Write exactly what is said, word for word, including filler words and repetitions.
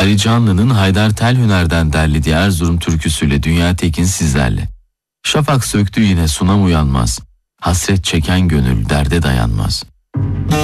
Ali Canlı'nın Haydar Telhüner'den derlediği Erzurum türküsüyle Dünya Tekin sizlerle. Şafak söktü yine sunam uyanmaz, hasret çeken gönül derde dayanmaz.